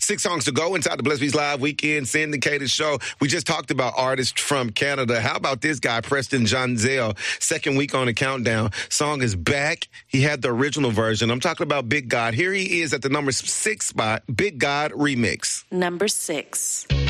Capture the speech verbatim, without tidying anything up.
Six songs to go inside the Bless Beats Live Weekend syndicated show. We just talked about artists from Canada. How about this guy, Preston Jonzell? Second week on the countdown. Song is back. He had the original version. I'm talking about Big God. Here he is at the number six spot, Big God Remix. Number six.